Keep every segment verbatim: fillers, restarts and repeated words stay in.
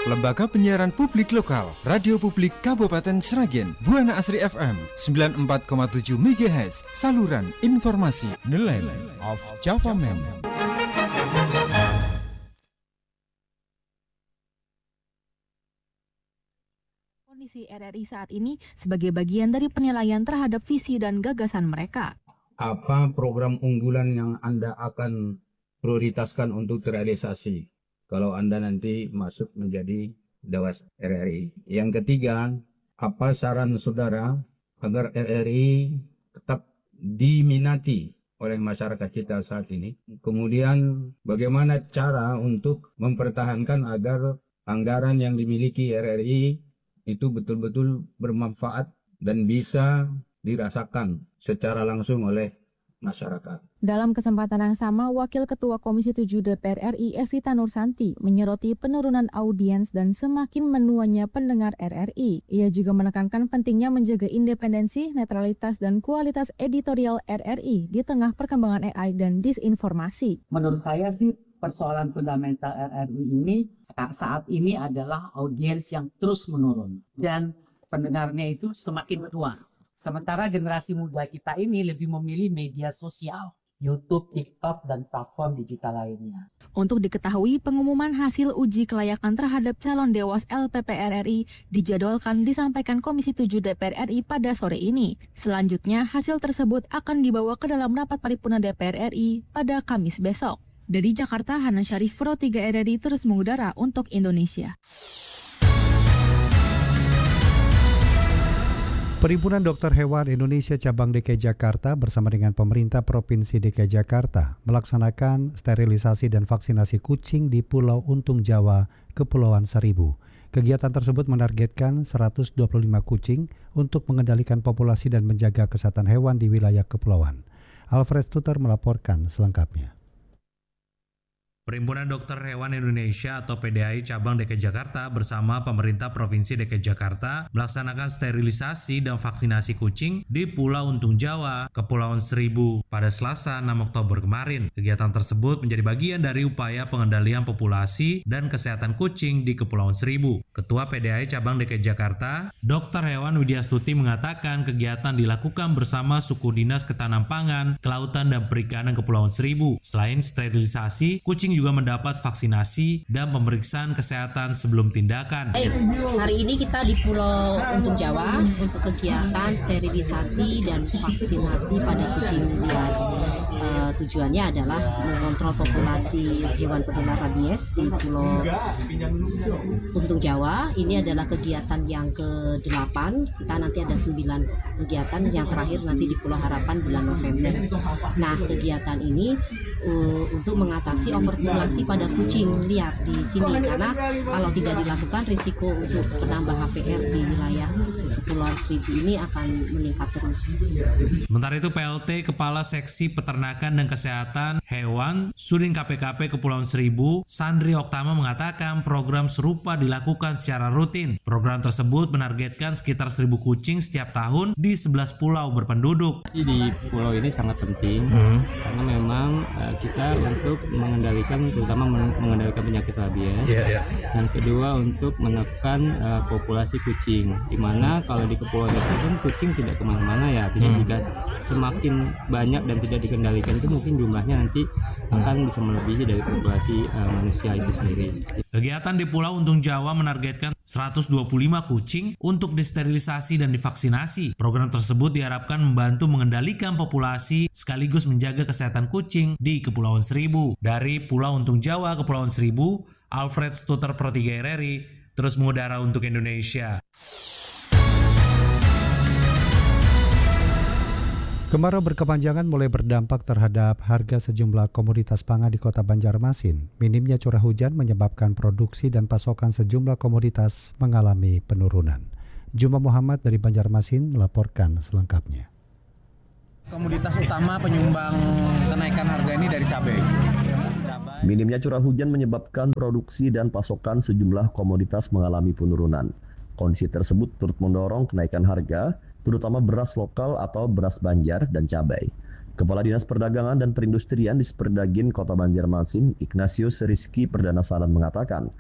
Lembaga Penyiaran Publik Lokal, Radio Publik Kabupaten Sragen, Buana Asri F M sembilan puluh empat koma tujuh megahertz, saluran informasi, The Land of Java Man. Kondisi R R I saat ini sebagai bagian dari penilaian terhadap visi dan gagasan mereka. Apa program unggulan yang Anda akan prioritaskan untuk terrealisasi kalau Anda nanti masuk menjadi Dewas R R I? Yang ketiga, apa saran saudara agar R R I tetap diminati oleh masyarakat kita saat ini? Kemudian, bagaimana cara untuk mempertahankan agar anggaran yang dimiliki R R I itu betul-betul bermanfaat dan bisa dirasakan secara langsung oleh masyarakat. Dalam kesempatan yang sama, Wakil Ketua Komisi tujuh D P R R I Evita Nursanti menyoroti penurunan audiens dan semakin menuanya pendengar R R I. Ia juga menekankan pentingnya menjaga independensi, netralitas, dan kualitas editorial R R I di tengah perkembangan A I dan disinformasi. Menurut saya sih persoalan fundamental R R I ini saat ini adalah audiens yang terus menurun dan pendengarnya itu semakin tua. Sementara generasi muda kita ini lebih memilih media sosial, YouTube, TikTok, dan platform digital lainnya. Untuk diketahui, pengumuman hasil uji kelayakan terhadap calon Dewas L P P R R I dijadwalkan disampaikan Komisi tujuh D P R R I pada sore ini. Selanjutnya, hasil tersebut akan dibawa ke dalam rapat paripurna D P R R I pada Kamis besok. Dari Jakarta, Hana Syarif, Pro tiga R R I terus mengudara untuk Indonesia. Perhimpunan Dokter Hewan Indonesia Cabang D K I Jakarta bersama dengan pemerintah Provinsi D K I Jakarta melaksanakan sterilisasi dan vaksinasi kucing di Pulau Untung Jawa, Kepulauan Seribu. Kegiatan tersebut menargetkan seratus dua puluh lima kucing untuk mengendalikan populasi dan menjaga kesehatan hewan di wilayah kepulauan. Alfred Stuter melaporkan selengkapnya. Perhimpunan Dokter Hewan Indonesia atau P D I Cabang D K I Jakarta bersama pemerintah Provinsi D K I Jakarta melaksanakan sterilisasi dan vaksinasi kucing di Pulau Untung Jawa, Kepulauan Seribu pada Selasa enam Oktober kemarin. Kegiatan tersebut menjadi bagian dari upaya pengendalian populasi dan kesehatan kucing di Kepulauan Seribu. Ketua P D I Cabang D K I Jakarta, Dokter Hewan Widya Stuti mengatakan kegiatan dilakukan bersama Suku Dinas Ketahanan Pangan, Kelautan dan Perikanan Kepulauan Seribu. Selain sterilisasi, kucing juga mendapat vaksinasi dan pemeriksaan kesehatan sebelum tindakan. Baik, hari ini kita di Pulau Untung Jawa untuk kegiatan sterilisasi dan vaksinasi pada kucing liar. Uh, tujuannya adalah mengontrol populasi hewan penular rabies di Pulau Untung Jawa. Ini adalah kegiatan yang ke delapan. Kita nanti ada sembilan kegiatan, yang terakhir nanti di Pulau Harapan bulan November. Nah, kegiatan ini uh, untuk mengatasi overpopulasi pada kucing liar di sini, karena kalau tidak dilakukan risiko untuk penambah H P R di wilayah Kepulauan Seribu ini akan meningkat terus. Sementara itu P L T Kepala Seksi Peternakan dan Kesehatan Hewan Sudin K P K P Kepulauan Seribu, Sandri Oktama mengatakan program serupa dilakukan secara rutin. Program tersebut menargetkan sekitar seribu kucing setiap tahun di sebelas pulau berpenduduk. Di pulau ini sangat penting hmm. karena memang uh, kita untuk mengendalikan, terutama mengendalikan penyakit rabies. Yeah, yeah. Yang kedua untuk menekan uh, populasi kucing, di mana kalau di kepulauan itu kan kucing tidak kemana-mana ya, artinya hmm. jika semakin banyak dan tidak dikendalikan itu mungkin jumlahnya nanti akan bisa melebihi dari populasi uh, manusia itu sendiri. Kegiatan di Pulau Untung Jawa menargetkan seratus dua puluh lima kucing untuk disterilisasi dan divaksinasi. Program tersebut diharapkan membantu mengendalikan populasi sekaligus menjaga kesehatan kucing di Kepulauan Seribu. Dari Pulau Untung Jawa, Kepulauan Seribu, Alfred Stuter, Pro tiga R R I, terus mengudara untuk Indonesia. Kemarau berkepanjangan mulai berdampak terhadap harga sejumlah komoditas pangan di Kota Banjarmasin. Minimnya curah hujan menyebabkan produksi dan pasokan sejumlah komoditas mengalami penurunan. Juma Muhammad dari Banjarmasin melaporkan selengkapnya. Komoditas utama penyumbang kenaikan harga ini dari cabai. Minimnya curah hujan menyebabkan produksi dan pasokan sejumlah komoditas mengalami penurunan. Kondisi tersebut turut mendorong kenaikan harga, terutama beras lokal atau beras Banjar dan cabai. Kepala Dinas Perdagangan dan Perindustrian di Sperdagin Kota Banjarmasin, Ignatius Rizky Perdana Sanan mengatakan,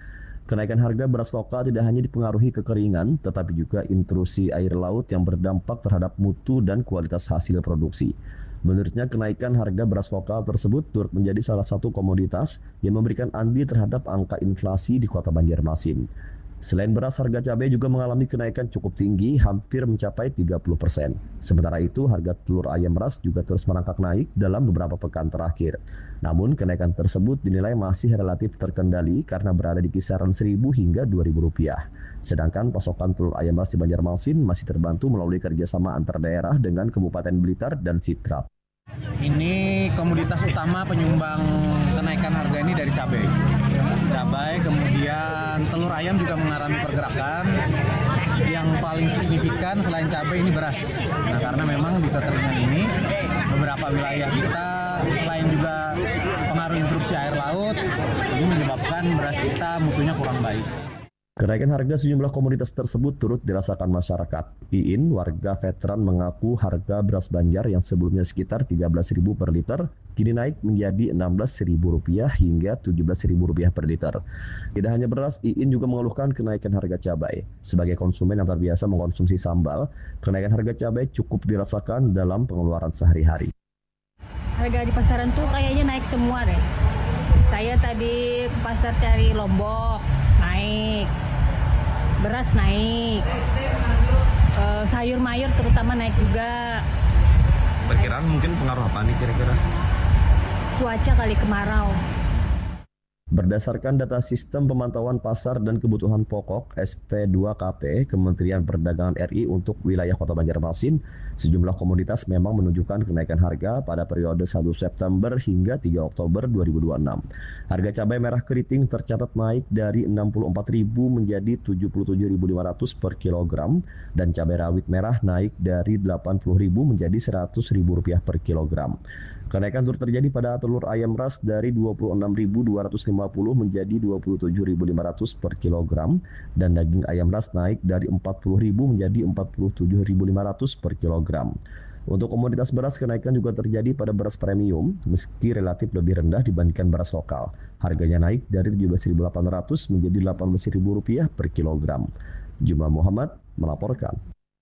Kenaikan harga beras lokal tidak hanya dipengaruhi kekeringan, tetapi juga intrusi air laut yang berdampak terhadap mutu dan kualitas hasil produksi. Menurutnya, kenaikan harga beras lokal tersebut turut menjadi salah satu komoditas yang memberikan andil terhadap angka inflasi di Kota Banjarmasin. Selain beras, harga cabai juga mengalami kenaikan cukup tinggi, hampir mencapai tiga puluh persen. Sementara itu, harga telur ayam ras juga terus merangkak naik dalam beberapa pekan terakhir. Namun, kenaikan tersebut dinilai masih relatif terkendali karena berada di kisaran seribu hingga dua ribu rupiah. Sedangkan pasokan telur ayam ras di Banjarmasin masih terbantu melalui kerjasama antar daerah dengan Kabupaten Blitar dan Sidrap. Ini komoditas utama penyumbang kenaikan harga ini dari cabai. Cabai, kemudian telur ayam juga mengalami pergerakan. Yang paling signifikan selain cabai ini beras. Nah, karena memang di Teteringan ini beberapa wilayah kita selain juga pengaruh interupsi air laut, ini menyebabkan beras kita mutunya kurang baik. Kenaikan harga sejumlah komoditas tersebut turut dirasakan masyarakat. Iin, warga veteran, mengaku harga beras Banjar yang sebelumnya sekitar tiga belas ribu per liter, kini naik menjadi enam belas ribu rupiah hingga tujuh belas ribu rupiah per liter. Tidak hanya beras, Iin juga mengeluhkan kenaikan harga cabai. Sebagai konsumen yang terbiasa mengkonsumsi sambal, kenaikan harga cabai cukup dirasakan dalam pengeluaran sehari-hari. Harga di pasaran tuh kayaknya naik semua deh. Saya tadi ke pasar cari lombok, naik. Beras naik. E, sayur mayur terutama naik juga. Perkiraan mungkin pengaruh apa nih kira-kira? Cuaca kali kemarau. Berdasarkan data Sistem Pemantauan Pasar dan Kebutuhan Pokok S P dua K P Kementerian Perdagangan R I untuk wilayah Kota Banjarmasin, sejumlah komoditas memang menunjukkan kenaikan harga pada periode satu September hingga tiga Oktober dua ribu dua puluh enam. Harga cabai merah keriting tercatat naik dari enam puluh empat ribu menjadi tujuh puluh tujuh ribu lima ratus per kilogram dan cabai rawit merah naik dari delapan puluh ribu menjadi seratus ribu rupiah per kilogram. Kenaikan turut terjadi pada telur ayam ras dari dua puluh enam ribu dua ratus lima puluh menjadi dua puluh tujuh ribu lima ratus per kilogram dan daging ayam ras naik dari empat puluh ribu menjadi empat puluh tujuh ribu lima ratus per kilogram. Untuk komoditas beras, kenaikan juga terjadi pada beras premium meski relatif lebih rendah dibandingkan beras lokal. Harganya naik dari tujuh belas ribu delapan ratus menjadi delapan belas ribu rupiah per kilogram. Jumlah Muhammad melaporkan.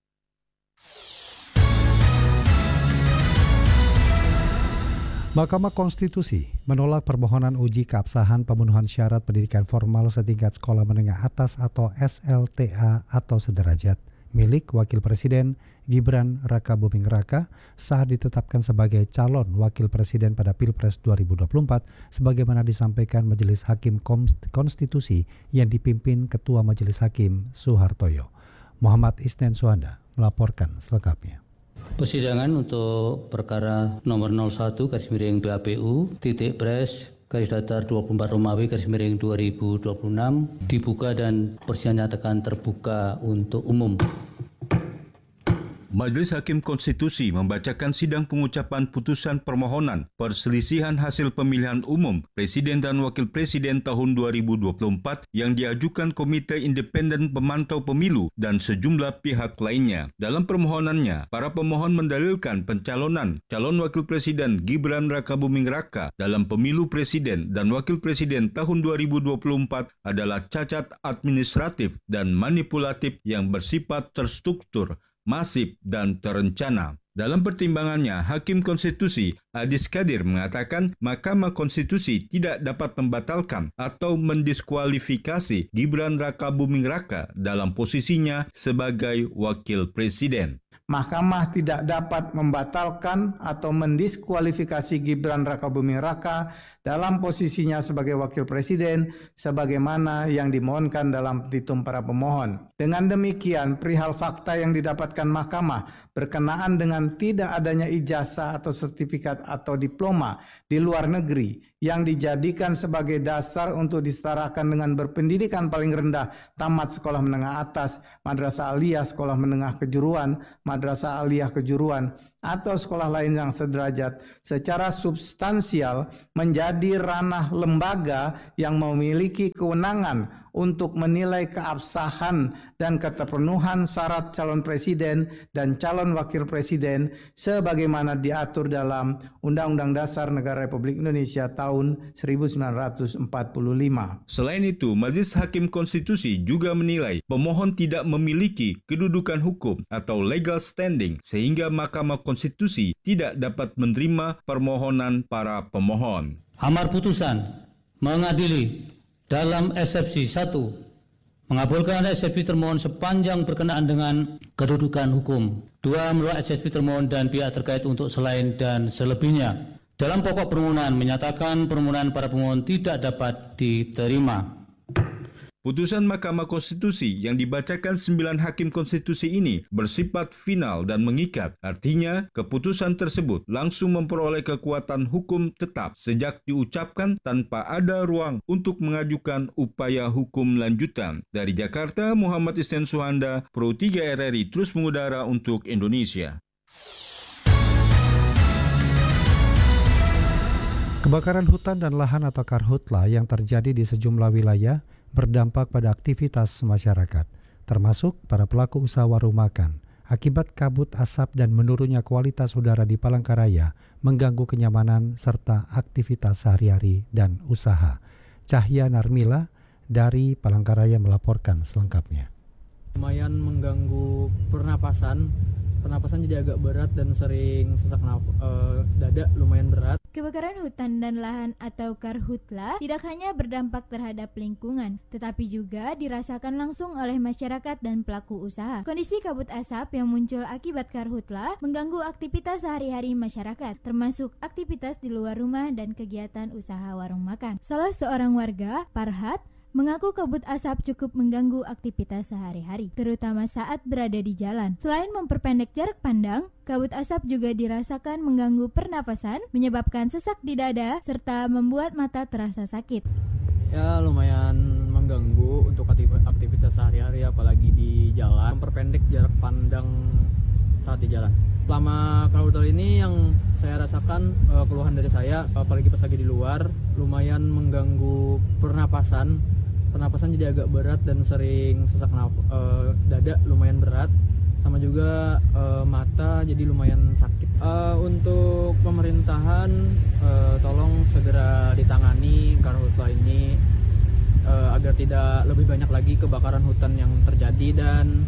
Mahkamah Konstitusi menolak permohonan uji keabsahan pemenuhan syarat pendidikan formal setingkat sekolah menengah atas atau S L T A atau sederajat milik Wakil Presiden Gibran Rakabuming Raka saat ditetapkan sebagai calon Wakil Presiden pada Pilpres dua ribu dua puluh empat sebagaimana disampaikan Majelis Hakim Konstitusi yang dipimpin Ketua Majelis Hakim Suhartoyo. Muhammad Isnen Suhanda melaporkan selengkapnya. Persidangan untuk perkara nomor nol satu garis miring B A P U titik pres garis datar dua puluh empat Romawi garis miring dua ribu dua puluh enam dibuka dan persidangan nyatakan terbuka untuk umum. Majelis Hakim Konstitusi membacakan sidang pengucapan putusan permohonan perselisihan hasil pemilihan umum Presiden dan Wakil Presiden tahun dua ribu dua puluh empat yang diajukan Komite Independen Pemantau Pemilu dan sejumlah pihak lainnya. Dalam permohonannya, para pemohon mendalilkan pencalonan calon Wakil Presiden Gibran Rakabuming Raka dalam pemilu Presiden dan Wakil Presiden tahun dua ribu dua puluh empat adalah cacat administratif dan manipulatif yang bersifat terstruktur, masif, dan terencana. Dalam pertimbangannya, Hakim Konstitusi Adis Kadir mengatakan Mahkamah Konstitusi tidak dapat membatalkan atau mendiskualifikasi Gibran Rakabuming Raka dalam posisinya sebagai Wakil Presiden. Mahkamah tidak dapat membatalkan atau mendiskualifikasi Gibran Rakabuming Raka dalam posisinya sebagai Wakil Presiden sebagaimana yang dimohonkan dalam petitum para pemohon. Dengan demikian, perihal fakta yang didapatkan Mahkamah berkenaan dengan tidak adanya ijazah atau sertifikat atau diploma di luar negeri yang dijadikan sebagai dasar untuk disetarakan dengan berpendidikan paling rendah tamat sekolah menengah atas, madrasah aliyah sekolah menengah kejuruan, madrasah aliyah kejuruan, atau sekolah lain yang sederajat secara substansial menjadi ranah lembaga yang memiliki kewenangan untuk menilai keabsahan dan keterpenuhan syarat calon presiden dan calon wakil presiden sebagaimana diatur dalam Undang-Undang Dasar Negara Republik Indonesia tahun seribu sembilan ratus empat puluh lima. Selain itu, Majelis Hakim Konstitusi juga menilai pemohon tidak memiliki kedudukan hukum atau legal standing sehingga Mahkamah Konstitusi tidak dapat menerima permohonan para pemohon. Amar putusan mengadili dalam eksepsi satu, mengabulkan eksepsi termohon sepanjang berkenaan dengan kedudukan hukum. Dua, menolak eksepsi termohon dan pihak terkait untuk selain dan selebihnya. Dalam pokok permohonan menyatakan permohonan para pemohon tidak dapat diterima. Putusan Mahkamah Konstitusi yang dibacakan sembilan hakim konstitusi ini bersifat final dan mengikat. Artinya, keputusan tersebut langsung memperoleh kekuatan hukum tetap sejak diucapkan tanpa ada ruang untuk mengajukan upaya hukum lanjutan. Dari Jakarta, Muhammad Isnan Suhanda, Pro tiga R R I terus mengudara untuk Indonesia. Kebakaran hutan dan lahan atau karhutla yang terjadi di sejumlah wilayah berdampak pada aktivitas masyarakat, termasuk para pelaku usaha warung makan. Akibat kabut asap dan menurunnya kualitas udara di Palangkaraya mengganggu kenyamanan serta aktivitas sehari-hari dan usaha. Cahya Narmila dari Palangkaraya melaporkan selengkapnya. Lumayan mengganggu pernapasan, pernapasan jadi agak berat dan sering sesak naf- uh, dada lumayan berat. Kebakaran hutan dan lahan atau karhutla tidak hanya berdampak terhadap lingkungan, tetapi juga dirasakan langsung oleh masyarakat dan pelaku usaha. Kondisi kabut asap yang muncul akibat karhutla mengganggu aktivitas sehari-hari masyarakat, termasuk aktivitas di luar rumah dan kegiatan usaha warung makan. Salah seorang warga, Parhat, mengaku kabut asap cukup mengganggu aktivitas sehari-hari, terutama saat berada di jalan. Selain memperpendek jarak pandang, kabut asap juga dirasakan mengganggu pernapasan, menyebabkan sesak di dada, serta membuat mata terasa sakit. Ya, lumayan mengganggu untuk aktivitas sehari-hari, apalagi di jalan, memperpendek jarak pandang saat di jalan. Selama karhutla ini yang saya rasakan, uh, keluhan dari saya, apalagi pas lagi di luar, lumayan mengganggu pernapasan. Pernapasan jadi agak berat dan sering sesak naf- uh, dada lumayan berat, sama juga uh, mata jadi lumayan sakit. Uh, untuk pemerintahan, uh, tolong segera ditangani karhutla ini uh, agar tidak lebih banyak lagi kebakaran hutan yang terjadi dan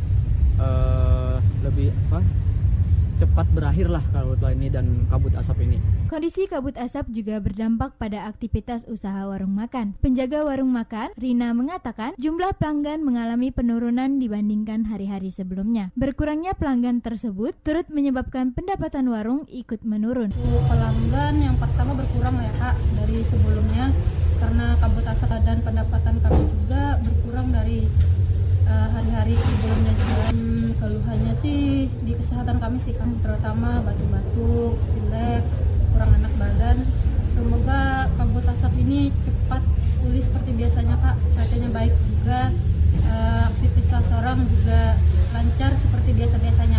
uh, lebih apa? cepat berakhirlah karhutla ini dan kabut asap ini. Kondisi kabut asap juga berdampak pada aktivitas usaha warung makan. Penjaga warung makan, Rina, mengatakan jumlah pelanggan mengalami penurunan dibandingkan hari-hari sebelumnya. Berkurangnya pelanggan tersebut turut menyebabkan pendapatan warung ikut menurun. Pelanggan yang pertama berkurang ya Kak dari sebelumnya karena kabut asap dan pendapatan kami juga berkurang dari uh, hari-hari sebelumnya juga. Hmm, keluhannya sih di kesehatan kami sih kan, terutama batuk-batuk, pilek, kurang enak badan. Semoga kabut asap ini cepat pulih seperti biasanya Kak, katanya baik juga, uh, aktivitas orang juga lancar seperti biasa-biasanya.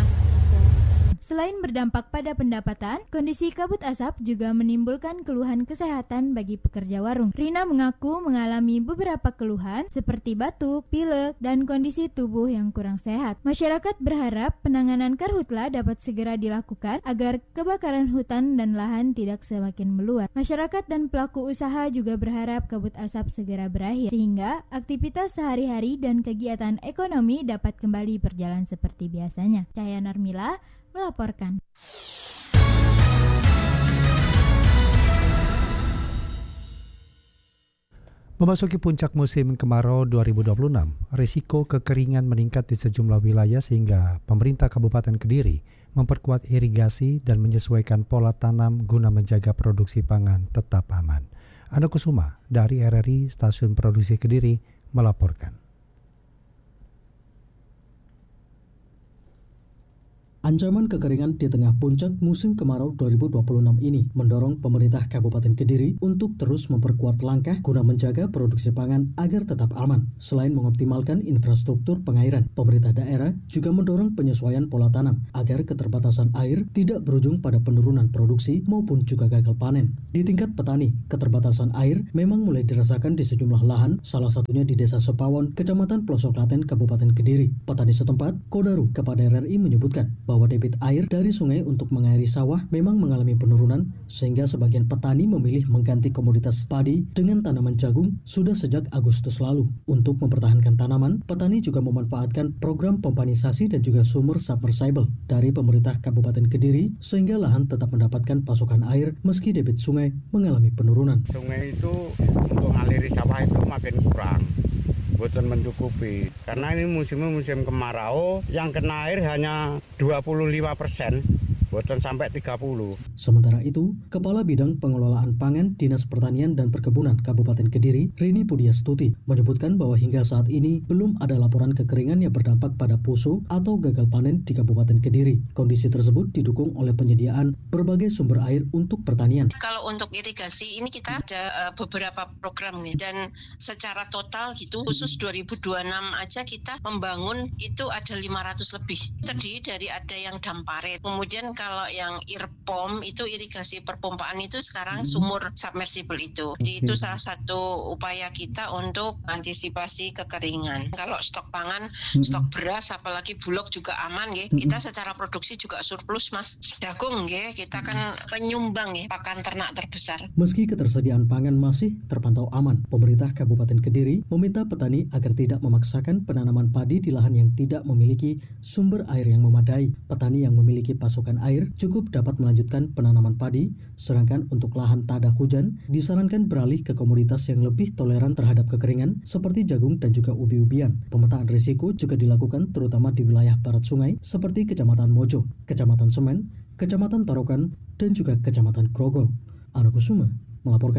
Selain berdampak pada pendapatan, kondisi kabut asap juga menimbulkan keluhan kesehatan bagi pekerja warung. Rina mengaku mengalami beberapa keluhan seperti batuk, pilek, dan kondisi tubuh yang kurang sehat. Masyarakat berharap penanganan karhutla dapat segera dilakukan agar kebakaran hutan dan lahan tidak semakin meluas. Masyarakat dan pelaku usaha juga berharap kabut asap segera berakhir sehingga aktivitas sehari-hari dan kegiatan ekonomi dapat kembali berjalan seperti biasanya. Cahya Narmila melaporkan. Memasuki puncak musim kemarau dua ribu dua puluh enam, risiko kekeringan meningkat di sejumlah wilayah sehingga pemerintah Kabupaten Kediri memperkuat irigasi dan menyesuaikan pola tanam guna menjaga produksi pangan tetap aman. Anda Kusuma dari R R I Stasiun Produksi Kediri melaporkan. Ancaman kekeringan di tengah puncak musim kemarau dua ribu dua puluh enam ini mendorong pemerintah Kabupaten Kediri untuk terus memperkuat langkah guna menjaga produksi pangan agar tetap aman. Selain mengoptimalkan infrastruktur pengairan, pemerintah daerah juga mendorong penyesuaian pola tanam agar keterbatasan air tidak berujung pada penurunan produksi maupun juga gagal panen. Di tingkat petani, keterbatasan air memang mulai dirasakan di sejumlah lahan, salah satunya di Desa Sepawon, Kecamatan Pelosok Klaten, Kabupaten Kediri. Petani setempat, Kodaru, kepada R R I menyebutkan bahwa debit air dari sungai untuk mengairi sawah memang mengalami penurunan, sehingga sebagian petani memilih mengganti komoditas padi dengan tanaman jagung sudah sejak Agustus lalu. Untuk mempertahankan tanaman, petani juga memanfaatkan program pompanisasi dan juga sumur submersible dari pemerintah Kabupaten Kediri, sehingga lahan tetap mendapatkan pasokan air meski debit sungai mengalami penurunan. Sungai itu untuk mengaliri sawah itu makin kurang, bukan mencukupi, karena ini musimnya musim kemarau, yang kena air hanya dua puluh lima persen, bukan sampai tiga puluh. Sementara itu, Kepala Bidang Pengelolaan Pangan Dinas Pertanian dan Perkebunan Kabupaten Kediri, Rini Pudiastuti, menyebutkan bahwa hingga saat ini belum ada laporan kekeringan yang berdampak pada puso atau gagal panen di Kabupaten Kediri. Kondisi tersebut didukung oleh penyediaan berbagai sumber air untuk pertanian. Kalau untuk irigasi ini kita ada uh, beberapa program nih, dan secara total gitu khusus dua ribu dua puluh enam aja kita membangun itu ada lima ratus lebih. Terdiri dari ada yang damparet, kemudian kalau yang irpom itu irigasi perpompaan itu sekarang sumur submersible itu. Jadi itu salah satu upaya kita untuk antisipasi kekeringan. Kalau stok pangan, stok beras apalagi bulog juga aman nggih. Kita secara produksi juga surplus Mas. Jagung nggih, kita kan penyumbang nggih pakan ternak terbesar. Meski ketersediaan pangan masih terpantau aman, pemerintah Kabupaten Kediri meminta petani agar tidak memaksakan penanaman padi di lahan yang tidak memiliki sumber air yang memadai. Petani yang memiliki pasokan air cukup dapat melanjutkan penanaman padi, sedangkan untuk lahan tak ada hujan disarankan beralih ke komoditas yang lebih toleran terhadap kekeringan seperti jagung dan juga ubi-ubian. Pemetaan risiko juga dilakukan terutama di wilayah barat sungai seperti Kecamatan Mojo, Kecamatan Semen, Kecamatan Tarokan, dan juga Kecamatan Grogol. Ana Kusuma melaporkan.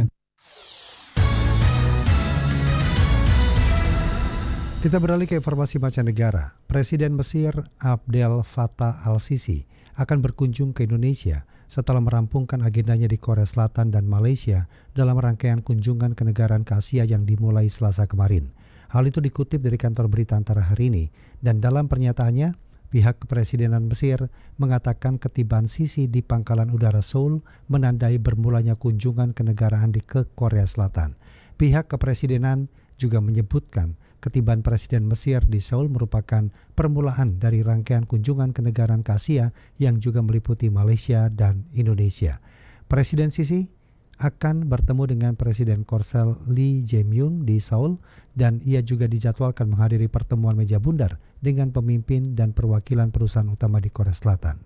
Kita beralih ke informasi mancanegara. Presiden Mesir Abdel Fattah al-Sisi akan berkunjung ke Indonesia setelah merampungkan agendanya di Korea Selatan dan Malaysia dalam rangkaian kunjungan kenegaraan ke Asia yang dimulai Selasa kemarin. Hal itu dikutip dari kantor berita Antara hari ini, dan dalam pernyataannya, pihak kepresidenan Mesir mengatakan ketibaan Sisi di Pangkalan Udara Seoul menandai bermulanya kunjungan kenegaraan di ke Korea Selatan. Pihak kepresidenan juga menyebutkan ketibaan Presiden Mesir di Seoul merupakan permulaan dari rangkaian kunjungan kenegaraan ke Asia yang juga meliputi Malaysia dan Indonesia. Presiden Sisi akan bertemu dengan Presiden Korsel Lee Jae-myung di Seoul, dan ia juga dijadwalkan menghadiri pertemuan meja bundar dengan pemimpin dan perwakilan perusahaan utama di Korea Selatan.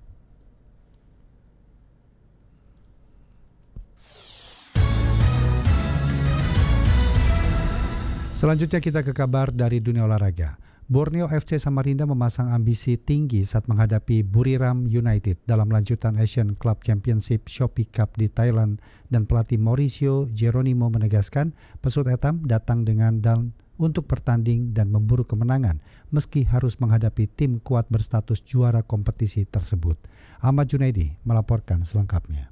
Selanjutnya kita ke kabar dari dunia olahraga. Borneo F C Samarinda memasang ambisi tinggi saat menghadapi Buriram United dalam lanjutan Asian Club Championship Shopee Cup di Thailand, dan pelatih Mauricio Geronimo menegaskan pesut etam datang dengan dan untuk bertanding dan memburu kemenangan meski harus menghadapi tim kuat berstatus juara kompetisi tersebut. Ahmad Junaidi melaporkan selengkapnya.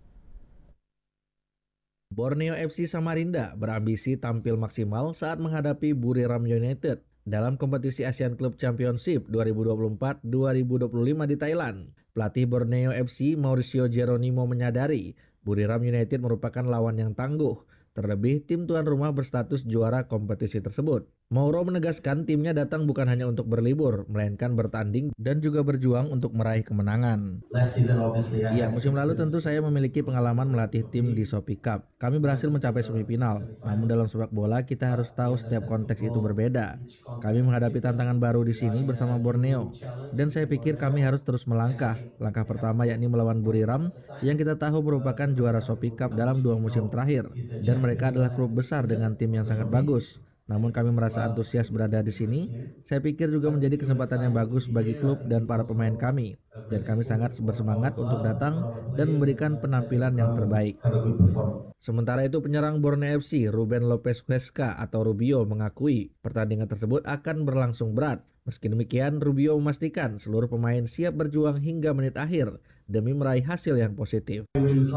Borneo F C Samarinda berambisi tampil maksimal saat menghadapi Buriram United dalam kompetisi Asian Club Championship dua ribu dua puluh empat dua ribu dua puluh lima di Thailand. Pelatih Borneo F C Mauricio Geronimo menyadari Buriram United merupakan lawan yang tangguh, terlebih tim tuan rumah berstatus juara kompetisi tersebut. Mauro menegaskan timnya datang bukan hanya untuk berlibur, melainkan bertanding dan juga berjuang untuk meraih kemenangan. Ya, musim lalu tentu saya memiliki pengalaman melatih tim di Shopee Cup. Kami berhasil mencapai semifinal, namun dalam sepak bola kita harus tahu setiap konteks itu berbeda. Kami menghadapi tantangan baru di sini bersama Borneo, dan saya pikir kami harus terus melangkah. Langkah pertama yakni melawan Buriram, yang kita tahu merupakan juara Shopee Cup dalam dua musim terakhir, dan mereka adalah klub besar dengan tim yang sangat bagus. Namun kami merasa antusias berada di sini. Saya pikir juga menjadi kesempatan yang bagus bagi klub dan para pemain kami. Dan kami sangat bersemangat untuk datang dan memberikan penampilan yang terbaik. Sementara itu penyerang Borneo F C Ruben Lopez Huesca atau Rubio mengakui pertandingan tersebut akan berlangsung berat. Meski demikian, Rubio memastikan seluruh pemain siap berjuang hingga menit akhir demi meraih hasil yang positif.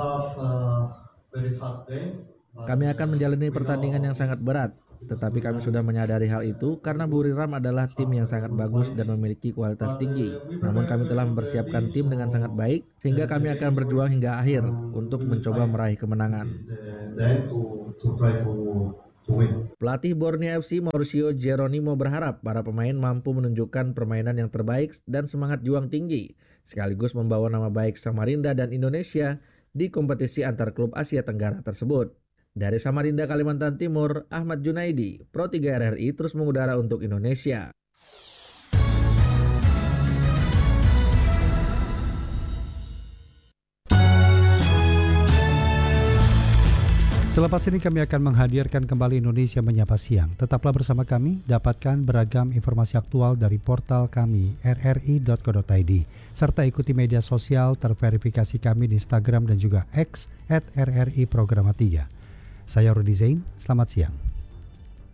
Kami akan menjalani pertandingan yang sangat berat, tetapi kami sudah menyadari hal itu karena Buriram adalah tim yang sangat bagus dan memiliki kualitas tinggi. Namun kami telah mempersiapkan tim dengan sangat baik, sehingga kami akan berjuang hingga akhir untuk mencoba meraih kemenangan. Pelatih Borneo F C Mauricio Geronimo berharap para pemain mampu menunjukkan permainan yang terbaik dan semangat juang tinggi, sekaligus membawa nama baik Samarinda dan Indonesia di kompetisi antar klub Asia Tenggara tersebut. Dari Samarinda, Kalimantan Timur, Ahmad Junaidi, Pro tiga R R I terus mengudara untuk Indonesia. Selepas ini kami akan menghadirkan kembali Indonesia Menyapa Siang. Tetaplah bersama kami, dapatkan beragam informasi aktual dari portal kami r r i dot co dot i d, serta ikuti media sosial terverifikasi kami di Instagram dan juga X at R R I Programa tiga. Saya Rudi Zain, selamat siang.